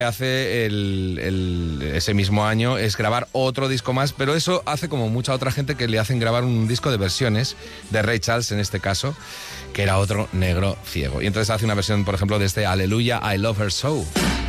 hace ese mismo año es grabar otro disco más, pero eso hace como mucha otra gente que le hacen grabar un disco de versiones de Ray Charles en este caso, que era otro negro ciego. Y entonces hace una versión, por ejemplo, de este Hallelujah, I Love Her So.